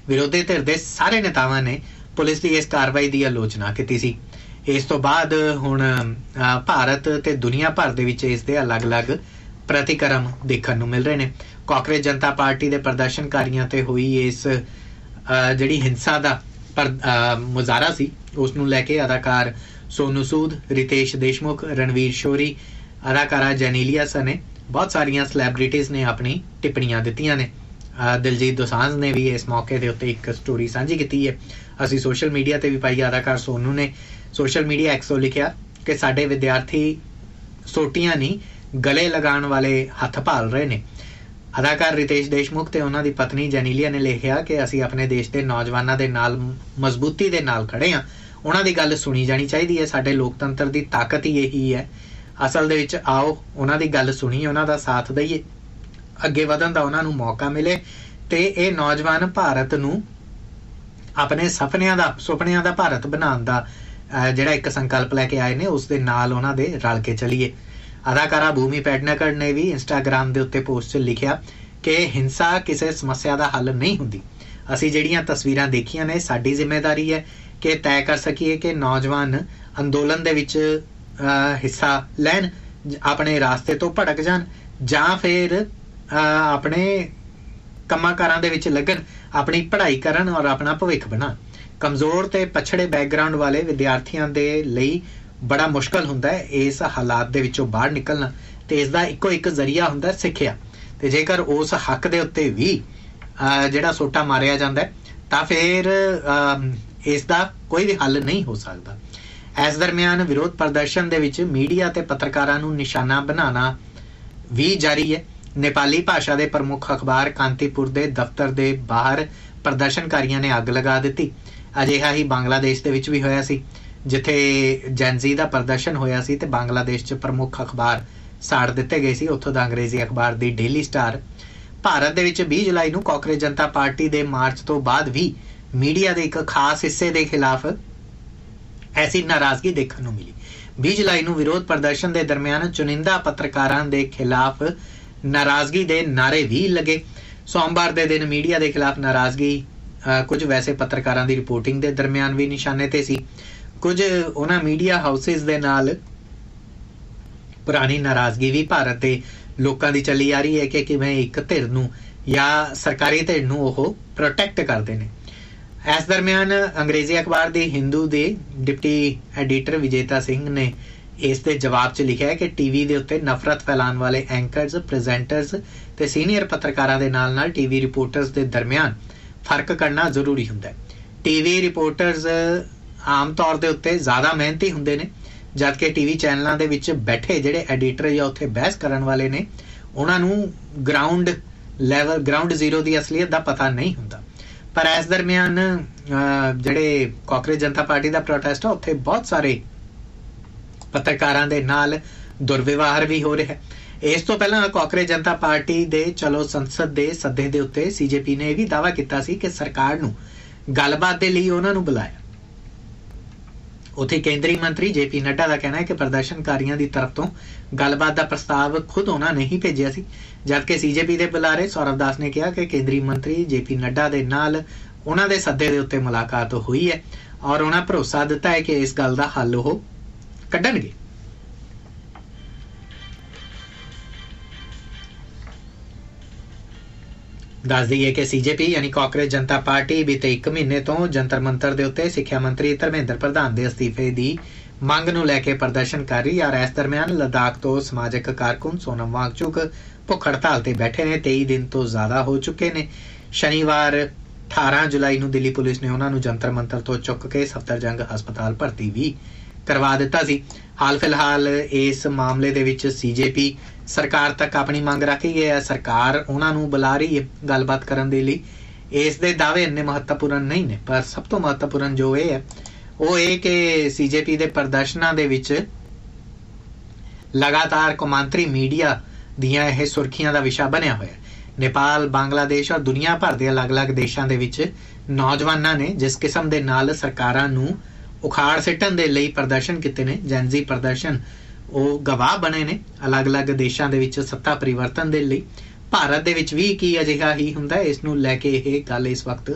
ਵਿਰੋਧੀ ਧਿਰ ਦੇ ਸਾਰੇ ਨੇਤਾਵਾਂ ਨੇ ਪੁਲਿਸ ਦੀ ਇਸ ਕਾਰਵਾਈ ਦੀ ਆਲੋਚਨਾ ਕੀਤੀ ਸੀ। ਇਸ ਤੋਂ ਬਾਅਦ ਹੁਣ ਭਾਰਤ ਤੇ ਦੁਨੀਆ ਭਰ ਦੇ ਵਿੱਚ ਇਸ ਦੇ ਅਲੱਗ-ਅਲੱਗ ਪ੍ਰਤੀਕਰਮ ਦੇਖਣ ਨੂੰ ਮਿਲ ਰਹੇ ਨੇ। ਕਾਂਗਰਸ ਜਨਤਾ ਪਾਰਟੀ ਦੇ ਪ੍ਰਦਰਸ਼ਨਕਾਰੀਆਂ ਤੇ ਹੋਈ ਇਸ ਜਿਹੜੀ ਹਿੰਸਾ ਦਾ ਮੁਜ਼ਾਹਰਾ ਸੀ ਉਸ ਨੂੰ ਲੈ ਕੇ ਅਦਾਕਾਰ ਸੋਨੂ ਸੂਦ, ਰਿਤੇਸ਼ ਦੇਸ਼ਮੁਖ, ਰਣਵੀਰ ਸ਼ੋਰੀ, ਅਦਾਕਾਰਾ ਜੈਨੀਲੀਆ ਸਣੇ ਬਹੁਤ ਸਾਰੀਆਂ ਸੈਲੈਬ੍ਰਿਟੀਜ਼ ਨੇ ਆਪਣੀ ਟਿੱਪਣੀਆਂ ਦਿੱਤੀਆਂ ਨੇ। ਦਿਲਜੀਤ ਦੋਸਾਂਝ ਨੇ ਵੀ ਇਸ ਮੌਕੇ ਦੇ ਉੱਤੇ ਇੱਕ ਸਟੋਰੀ ਸਾਂਝੀ ਕੀਤੀ ਹੈ, ਅਸੀਂ ਸੋਸ਼ਲ ਮੀਡੀਆ ਤੇ ਵੀ ਪਾਈ। ਅਦਾਕਾਰ ਸੋਨੂ ਨੇ ਸੋਸ਼ਲ ਮੀਡੀਆ ਐਕਸ ਤੋਂ ਲਿਖਿਆ ਕਿ ਸਾਡੇ ਵਿਦਿਆਰਥੀ ਸੋਟੀਆਂ ਨਹੀਂ ਗਲੇ ਲਗਾਉਣ ਵਾਲੇ ਹੱਥ ਭਾਲ ਰਹੇ ਨੇ। ਅਦਾਕਾਰ ਰਿਤੇਸ਼ ਦੇਸ਼ਮੁਖ ਤੇ ਉਹਨਾਂ ਦੀ ਪਤਨੀ ਜੈਨੀਲੀਆ ਨੇ ਲਿਖਿਆ ਕਿ ਅਸੀਂ ਆਪਣੇ ਦੇਸ਼ ਦੇ ਨੌਜਵਾਨਾਂ ਦੇ ਨਾਲ ਮਜ਼ਬੂਤੀ ਦੇ ਨਾਲ ਖੜੇ ਹਾਂ, ਉਹਨਾਂ ਦੀ ਗੱਲ ਸੁਣੀ ਜਾਣੀ ਚਾਹੀਦੀ ਹੈ। ਸਾਡੇ ਲੋਕਤੰਤਰ ਦੀ ਤਾਕਤ ਹੀ ਇਹੀ ਹੈ। ਅਸਲ ਦੇ ਵਿੱਚ ਆਓ ਉਹਨਾਂ ਦੀ ਗੱਲ ਸੁਣੀਏ, ਉਹਨਾਂ ਦਾ ਸਾਥ ਦਈਏ, ਅੱਗੇ ਵਧਣ ਦਾ ਉਹਨਾਂ ਨੂੰ ਮੌਕਾ ਮਿਲੇ ਤੇ ਇਹ ਨੌਜਵਾਨ ਭਾਰਤ ਨੂੰ ਆਪਣੇ ਸੁਪਨਿਆਂ ਦਾ ਭਾਰਤ ਬਣਾਉਣ ਦਾ ਜਿਹੜਾ ਇੱਕ ਸੰਕਲਪ ਲੈ ਕੇ ਆਏ ਨੇ ਉਸ ਦੇ ਨਾਲ ਉਹਨਾਂ ਦੇ ਰਲ ਕੇ ਚੱਲੀਏ। ਅਦਾਕਾਰਾ ਭੂਮੀ ਪੈਡਨੇਕਰ ਨੇ ਵੀ ਇੰਸਟਾਗ੍ਰਾਮ ਦੇ ਉੱਤੇ ਪੋਸਟ 'ਚ ਲਿਖਿਆ ਕਿ ਹਿੰਸਾ ਕਿਸੇ ਸਮੱਸਿਆ ਦਾ ਹੱਲ ਨਹੀਂ ਹੁੰਦੀ। ਅਸੀਂ ਜਿਹੜੀਆਂ ਤਸਵੀਰਾਂ ਦੇਖੀਆਂ ਨੇ ਸਾਡੀ ਜ਼ਿੰਮੇਵਾਰੀ ਹੈ ਕਿ ਤੈਅ ਕਰ ਸਕੀਏ ਕਿ ਨੌਜਵਾਨ ਅੰਦੋਲਨ ਦੇ ਵਿੱਚ ਹਿੱਸਾ ਲੈਣ, ਆਪਣੇ ਰਾਸਤੇ ਤੋਂ ਭਟਕ ਜਾਣ ਜਾਂ ਫਿਰ ਆਪਣੇ ਕੰਮਾਂ ਕਾਰਾਂ ਦੇ ਵਿੱਚ ਲੱਗਣ, ਆਪਣੀ ਪੜ੍ਹਾਈ ਕਰਨ ਔਰ ਆਪਣਾ ਭਵਿੱਖ ਬਣਾਉਣ। ਕਮਜ਼ੋਰ ਤੇ ਪਛੜੇ ਬੈਕਗ੍ਰਾਉਂਡ ਵਾਲੇ ਵਿਦਿਆਰਥੀਆਂ ਦੇ ਲਈ ਬੜਾ ਮੁਸ਼ਕਲ ਹੁੰਦਾ ਹੈ ਇਸ ਹਾਲਾਤ ਦੇ ਵਿੱਚੋਂ ਬਾਹਰ ਨਿਕਲਣਾ ਤੇ ਇਸ ਦਾ ਇੱਕੋ ਇੱਕ ਜ਼ਰੀਆ ਹੁੰਦਾ ਸਿੱਖਿਆ। ਤੇ ਜੇਕਰ ਉਸ ਹੱਕ ਦੇ ਉੱਤੇ ਵੀ ਜਿਹੜਾ ਸੋਟਾ ਮਾਰਿਆ ਜਾਂਦਾ ਤਾਂ ਫਿਰ ਇਸ ਦਾ ਕੋਈ ਵੀ ਹੱਲ ਨਹੀਂ ਹੋ ਸਕਦਾ। ਇਸ ਦਰਮਿਆਨ ਵਿਰੋਧ ਪ੍ਰਦਰਸ਼ਨ ਦੇ ਵਿੱਚ ਮੀਡੀਆ ਤੇ ਪੱਤਰਕਾਰਾਂ ਨੂੰ ਨਿਸ਼ਾਨਾ ਬਣਾਉਣਾ ਵੀ ਜਾਰੀ ਹੈ। ਨੇਪਾਲੀ ਭਾਸ਼ਾ ਦੇ ਪ੍ਰਮੁੱਖ ਅਖਬਾਰ ਕਾਂਤੀਪੁਰ ਦੇ ਦਫ਼ਤਰ ਦੇ ਬਾਹਰ ਪ੍ਰਦਰਸ਼ਨਕਾਰੀਆਂ ਨੇ ਅੱਗ ਲਗਾ ਦਿੱਤੀ। ਅਜਿਹਾ ਹੀ ਬੰਗਲਾਦੇਸ਼ ਦੇ ਵਿੱਚ ਵੀ ਹੋਇਆ ਸੀ, ਜਿੱਥੇ ਜੈਨਜ਼ੀ ਦਾ ਪ੍ਰਦਰਸ਼ਨ ਹੋਇਆ ਸੀ ਤੇ ਬੰਗਲਾਦੇਸ਼ 'ਚ ਪ੍ਰਮੁੱਖ ਅਖਬਾਰ ਸਾੜ ਦਿੱਤੇ ਗਏ ਸੀ। ਉੱਥੋਂ ਦਾ ਅੰਗਰੇਜ਼ੀ ਅਖਬਾਰ ਦੀ ਡੇਲੀ ਸਟਾਰ। ਭਾਰਤ ਦੇ ਵਿੱਚ 20 ਜੁਲਾਈ ਨੂੰ ਕਾਂਗਰਸ ਜਨਤਾ ਪਾਰਟੀ ਦੇ ਮਾਰਚ ਤੋਂ ਬਾਅਦ ਵੀ ਮੀਡੀਆ ਦੇ ਇੱਕ ਖਾਸ ਹਿੱਸੇ ਦੇ ਖਿਲਾਫ ਐਸੀ ਨਾਰਾਜ਼ਗੀ ਦੇਖਣ ਨੂੰ ਮਿਲੀ। 20 ਜੁਲਾਈ ਨੂੰ ਵਿਰੋਧ ਪ੍ਰਦਰਸ਼ਨ ਦੇ ਦਰਮਿਆਨ ਚੁਣਿੰਦਾ ਪੱਤਰਕਾਰਾਂ ਦੇ ਖਿਲਾਫ ਨਾਰਾਜ਼ਗੀ ਦੇ ਨਾਰੇ ਵੀ ਲੱਗੇ। ਸੋਮਵਾਰ ਦੇ ਦਿਨ ਮੀਡੀਆ ਦੇ ਖਿਲਾਫ ਨਾਰਾਜ਼ਗੀ ਕੁਝ ਵੈਸੇ ਪੱਤਰਕਾਰਾਂ ਦੀ ਰਿਪੋਰਟਿੰਗ ਦੇ ਦਰਮਿਆਨ ਵੀ ਨਿਸ਼ਾਨੇ ਤੇ ਸੀ। ਕੁਝ ਉਹਨਾਂ ਮੀਡੀਆ ਹਾਊਸਿਸ ਦੇ ਨਾਲ ਪੁਰਾਣੀ ਨਾਰਾਜ਼ਗੀ ਵੀ ਭਾਰਤ ਦੇ ਲੋਕਾਂ ਦੀ ਚੱਲੀ ਆ ਰਹੀ ਹੈ ਕਿ ਕਿਵੇਂ ਇੱਕ ਧਿਰ ਨੂੰ ਜਾਂ ਸਰਕਾਰੀ ਧਿਰ ਨੂੰ ਉਹ ਪ੍ਰੋਟੈਕਟ ਕਰਦੇ ਨੇ। ਇਸ ਦਰਮਿਆਨ ਅੰਗਰੇਜ਼ੀ ਅਖਬਾਰ ਦੀ ਹਿੰਦੂ ਦੇ ਡਿਪਟੀ ਐਡੀਟਰ ਵਿਜੇਤਾ ਸਿੰਘ ਨੇ ਇਸ ਦੇ ਜਵਾਬ 'ਚ ਲਿਖਿਆ ਹੈ ਕਿ ਟੀਵੀ ਦੇ ਉੱਤੇ ਨਫ਼ਰਤ ਫੈਲਾਉਣ ਵਾਲੇ ਐਂਕਰਸ, ਪ੍ਰੈਜ਼ੈਂਟਰਸ ਤੇ ਸੀਨੀਅਰ ਪੱਤਰਕਾਰਾਂ ਦੇ ਨਾਲ ਟੀਵੀ ਰਿਪੋਰਟਰਸ ਦੇ ਦਰਮਿਆਨ ਫਰਕ ਕਰਨਾ ਜ਼ਰੂਰੀ ਹੁੰਦਾ ਹੈ। ਟੀਵੀ ਰਿਪੋਰਟਰਸ ਆਮ ਤੌਰ ਦੇ ਉੱਤੇ ਜ਼ਿਆਦਾ ਮਿਹਨਤੀ ਹੁੰਦੇ ਨੇ, ਜਦਕਿ ਟੀਵੀ ਚੈਨਲਾਂ ਦੇ ਵਿੱਚ ਬੈਠੇ ਜਿਹੜੇ ਐਡੀਟਰ ਜਾਂ ਉੱਥੇ ਬਹਿਸ ਕਰਨ ਵਾਲੇ ਨੇ ਉਹਨਾਂ ਨੂੰ ਗਰਾਊਂਡ ਜ਼ੀਰੋ ਦੀ ਅਸਲੀਅਤ ਦਾ ਪਤਾ ਨਹੀਂ ਹੁੰਦਾ। ਪਰ ਇਸ ਦਰਮਿਆਨ ਜਿਹੜੇ ਕਾਂਗਰਸ ਜਨਤਾ ਪਾਰਟੀ ਦਾ ਪ੍ਰੋਟੈਸਟ ਆ ਉੱਥੇ ਬਹੁਤ ਸਾਰੇ ਪੱਤਰਕਾਰਾਂ ਦੇ ਨਾਲ ਦੁਰਵਿਵਹਾਰ ਵੀ ਹੋ ਰਿਹਾ ਹੈ। ਇਸ ਤੋਂ ਪਹਿਲਾਂ ਕਾਂਗਰਸ ਜਨਤਾ ਪਾਰਟੀ ਦੇ ਚਲੋ ਸੰਸਦ ਦੇ ਸੱਦੇ ਦੇ ਉੱਤੇ ਸੀਜੇਪੀ ਨੇ ਇਹ ਵੀ ਦਾਅਵਾ ਕੀਤਾ ਸੀ ਕਿ ਸਰਕਾਰ ਨੂੰ ਗੱਲਬਾਤ ਦੇ ਲਈ ਉਹਨਾਂ ਨੂੰ ਬੁਲਾਇਆ। ਉੱਥੇ ਕੇਂਦਰੀ ਮੰਤਰੀ ਜੇਪੀ ਨੱਡਾ ਦਾ ਕਹਿਣਾ ਹੈ ਕਿ ਪ੍ਰਦਰਸ਼ਨਕਾਰੀਆਂ ਦੀ ਤਰਫ ਤੋਂ ਗੱਲਬਾਤ ਦਾ ਪ੍ਰਸਤਾਵ ਖੁਦ ਉਹਨਾਂ ਨੇ ਹੀ ਭੇਜਿਆ ਸੀ, ਜਦਕਿ ਸੀਜੇਪੀ ਦੇ ਬੁਲਾਰੇ ਸੌਰਵ ਦਾਸ ਨੇ ਕਿਹਾ ਕਿ ਕੇਂਦਰੀ ਮੰਤਰੀ ਜੇਪੀ ਨੱਡਾ ਦੇ ਨਾਲ ਉਹਨਾਂ ਦੇ ਸੱਦੇ ਦੇ ਉੱਤੇ ਮੁਲਾਕਾਤ ਹੋਈ ਹੈ ਔਰ ਉਹਨਾਂ ਭਰੋਸਾ ਦਿੱਤਾ ਹੈ ਕਿ ਇਸ ਗੱਲ ਦਾ ਹੱਲ ਉਹ ਕੱਢਣਗੇ। ਦੱਸ ਦਈਏ ਕਿ ਸੀਜੇਪੀ ਯਾਨੀ ਕਾਂਗਰਸ ਜਨਤਾ ਪਾਰਟੀ ਬੀਤੇ 1 ਮਹੀਨੇ ਤੋਂ ਜੰਤਰ ਮੰਤਰ ਦੇ ਉੱਤੇ ਸਿੱਖਿਆ ਮੰਤਰੀ ਧਰਮੇਂਦਰ ਪ੍ਰਧਾਨ ਦੇ ਅਸਤੀਫੇ ਦੀ ਮੰਗ ਨੂੰ ਲੈ ਕੇ ਪ੍ਰਦਰਸ਼ਨ ਕਰ ਰਹੀ ਹੈ। ਇਸ ਦਰਮਿਆਨ ਲੱਦਾਖ ਤੋਂ ਸਮਾਜਿਕ ਕਾਰਕੁਨ ਸੋਨਮ ਵਾਂਗਚੁਕ ਭੁੱਖ ਹੜਤਾਲ ਤੇ ਬੈਠੇ ਨੇ। 23 ਦਿਨ ਤੋਂ ਜ਼ਿਆਦਾ ਹੋ ਚੁੱਕੇ ਨੇ। ਸ਼ਨੀਵਾਰ 18 ਜੁਲਾਈ ਨੂੰ ਦਿੱਲੀ ਪੁਲਿਸ ਨੇ ਉਹਨਾਂ ਨੂੰ ਜੰਤਰ ਮੰਤਰ ਤੋਂ ਚੁੱਕ ਕੇ ਸਫਦਰਜੰਗ ਹਸਪਤਾਲ ਭਰਤੀ ਵੀ ਕਰਵਾ ਦਿੱਤਾ ਸੀ। ਹਾਲ ਫਿਲਹਾਲ ਇਸ ਮਾਮਲੇ ਦੇ ਵਿੱਚ ਸੀਜੇਪੀ ਸਰਕਾਰ ਤੱਕ ਆਪਣੀ ਮੰਗ ਰੱਖੀ ਗਈ ਹੈ। ਸਰਕਾਰ ਉਹਨਾਂ ਨੂੰ ਬੁਲਾ ਰਹੀ ਹੈ ਗੱਲਬਾਤ ਕਰਨ ਦੇ ਲਈ। ਇਸ ਦੇ ਦਾਅਵੇ ਇੰਨੇ ਮਹੱਤਵਪੂਰਨ ਨਹੀਂ ਨੇ, ਪਰ ਸਭ ਤੋਂ ਮਹੱਤਵਪੂਰਨ ਜੋ ਇਹ ਹੈ ਉਹ ਇਹ ਕਿ ਸੀਜੇਪੀ ਦੇ ਪ੍ਰਦਰਸ਼ਨਾਂ ਦੇ ਵਿੱਚ ਲਗਾਤਾਰ ਕੌਮਾਂਤਰੀ ਮੀਡੀਆ ਦੀਆਂ ਇਹ ਸੁਰਖੀਆਂ ਦਾ ਵਿਸ਼ਾ ਬਣਿਆ ਹੋਇਆ। ਨੇਪਾਲ, ਬੰਗਲਾਦੇਸ਼ ਔਰ ਦੁਨੀਆ ਭਰ ਦੇ ਅਲੱਗ-ਅਲੱਗ ਦੇਸ਼ਾਂ ਦੇ ਵਿੱਚ ਨੌਜਵਾਨਾਂ ਨੇ ਜਿਸ ਕਿਸਮ ਦੇ ਨਾਲ ਸਰਕਾਰਾਂ ਨੂੰ ਉਖਾੜ ਸਿੱਟਣ ਦੇ ਲਈ ਪ੍ਰਦਰਸ਼ਨ ਕੀਤੇ ਨੇ, ਜੈਨਜ਼ੀ ਪ੍ਰਦਰਸ਼ਨ, ਉਹ ਗਵਾਹ ਬਣੇ ਨੇ ਅਲੱਗ-ਅਲੱਗ ਦੇਸ਼ਾਂ ਦੇ ਵਿੱਚ ਸੱਤਾ ਪਰਿਵਰਤਨ ਦੇ ਲਈ। ਭਾਰਤ ਦੇ ਵਿੱਚ ਵੀ ਕੀ ਅਜਿਹਾ ਹੀ ਹੁੰਦਾ, ਇਸ ਨੂੰ ਲੈ ਕੇ ਇਹ ਗੱਲ ਇਸ ਵਕਤ